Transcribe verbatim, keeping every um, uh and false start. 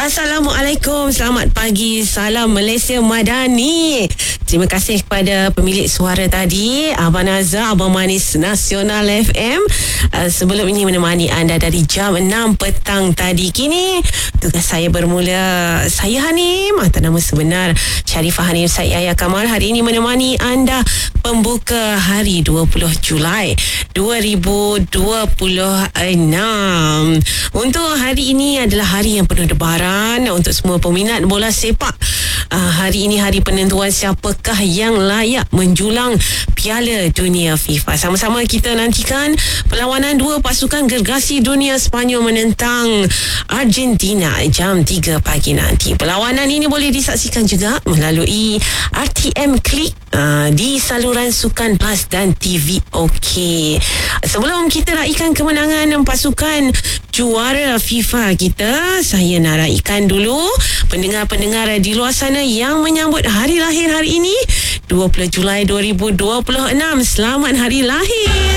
Assalamualaikum, selamat pagi, salam Malaysia Madani. Terima kasih kepada pemilik suara tadi, Abang Nazar, Abang Manis Nasional F M. uh, Sebelum ini menemani anda dari jam enam petang tadi. Kini tugas saya bermula. Saya Hanim, atau nama sebenar Sharifah Hanim Said Yahya Kamal. Hari ini menemani anda pembuka hari dua puluh Julai dua ribu dua puluh enam. Untuk hari ini adalah hari yang penuh debaran untuk semua peminat bola sepak. Uh, hari ini hari penentuan siapakah yang layak menjulang Piala Dunia FIFA. Sama-sama kita nantikan perlawanan dua pasukan gergasi dunia Sepanyol menentang Argentina jam tiga pagi nanti. Perlawanan ini boleh disaksikan juga melalui R T M Klik uh, di saluran Sukan Plus dan T V OK. Sebelum kita raikan kemenangan pasukan juara FIFA kita, saya nak raikan dulu pendengar-pendengar di luar sana yang menyambut hari lahir hari ini dua puluh Julai dua ribu dua puluh enam. Selamat hari lahir.